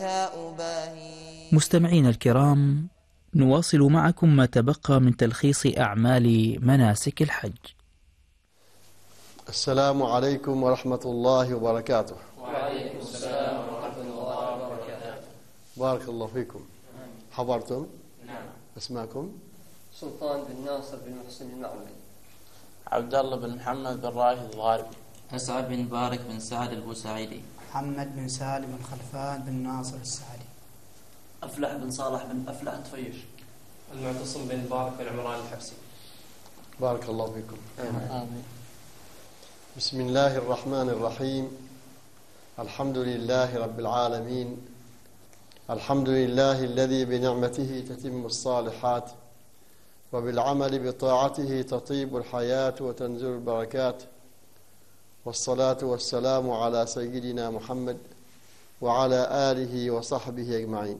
مستمعين الكرام، نواصل معكم ما تبقى من تلخيص أعمال مناسك الحج. السلام عليكم ورحمة الله وبركاته. وعليكم السلام ورحمة الله وبركاته. بارك الله فيكم. حضرتم؟ نعم. اسماءكم؟ سلطان بن ناصر بن محسن المعمري. عبد الله بن محمد بن راشد الغاربي. أسعد بن بارك بن سعد البوسعيدي. محمد بن سالم الخلفان بن ناصر السعدي. أفلح بن صالح بن أفلح تفيش. المعتصم بن بارك بن عمران الحبسي. بارك الله فيكم. آمين. بسم الله الرحمن الرحيم. الحمد لله رب العالمين. الحمد لله الذي بنعمته تتم الصالحات، وبالعمل بطاعته تطيب الحياة وتنزل البركات، والصلاة والسلام على سيدنا محمد وعلى آله وصحبه أجمعين.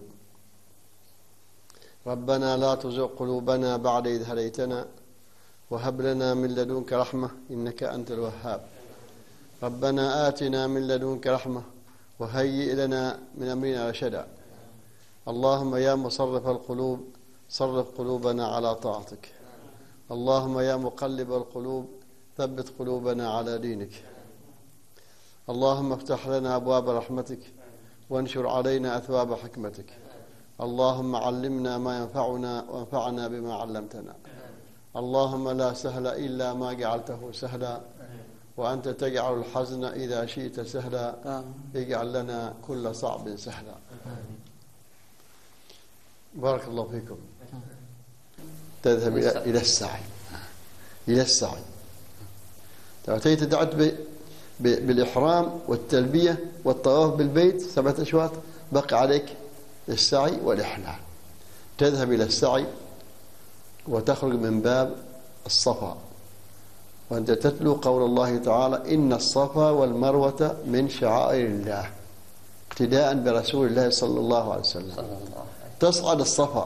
ربنا لا تزغ قلوبنا بعد إذ هديتنا وهب لنا من لدنك رحمة إنك أنت الوهاب. ربنا آتنا من لدنك رحمة وهيئ لنا من أمرنا رشدا. اللهم يا مصرف القلوب صرف قلوبنا على طاعتك. اللهم يا مقلب القلوب ثبت قلوبنا على دينك. اللهم افتح لنا أبواب رحمتك وانشر علينا أثواب حكمتك. اللهم علمنا ما ينفعنا وانفعنا بما علمتنا. اللهم لا سهل إلا ما جعلته سهلا، وأنت تجعل الحزن إذا شئت سهلا. اجعل لنا كل صعب سهلا. بارك الله فيكم. تذهب إلى السعي. إلى السعي. أتيت دعت بالإحرام والتلبية والطواف بالبيت 7 أشواط، بقي عليك السعي والإحلال. تذهب إلى السعي وتخرج من باب الصفا، وأنت تتلو قول الله تعالى: إن الصفا والمروة من شعائر الله، ابتداء برسول الله صلى الله عليه وسلم. تصعد الصفا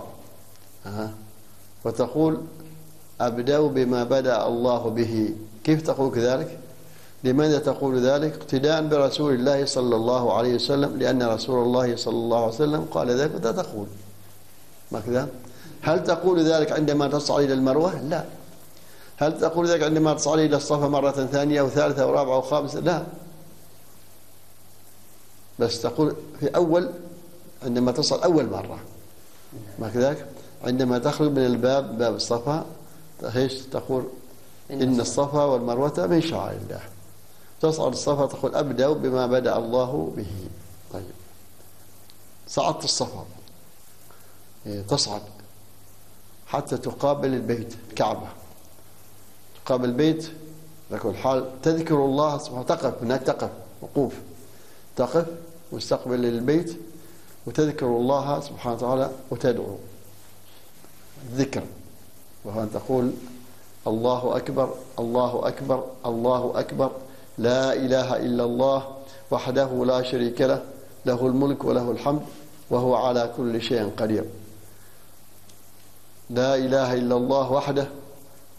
وتقول: أبدأ بما بدأ الله به. كيف تقول كذلك؟ لماذا تقول ذلك؟ اقتداء برسول الله صلى الله عليه وسلم، لأن رسول الله صلى الله عليه وسلم قال ذلك وأنت تقول ما كذا. هل تقول ذلك عندما تصعد إلى المروة؟ لا. هل تقول ذلك عندما تصعد إلى الصفا مرة ثانية أو ثالثة أو رابعة أو خامسة؟ لا، بس تقول في أول، عندما تصعد أول مرة ما كذلك. عندما تخرج من الباب، باب الصفا، تقول: إن الصفا والمروة من شعائر الله. تصعد الصفا تقول: أبدأ بما بدأ الله به. طيب، صعدت الصفا، تصعد حتى تقابل البيت، الكعبة، تقابل البيت، لكن الحال تذكر الله سبحانه. تقف هناك، تقف وقوف، تقف مستقبل البيت وتذكر الله سبحانه وتعالى وتدعو الذكر، وهو أن تقول: الله أكبر الله أكبر الله أكبر، لا إله إلا الله وحده لا شريك له، له الملك وله الحمد وهو على كل شيء قدير. لا إله إلا الله وحده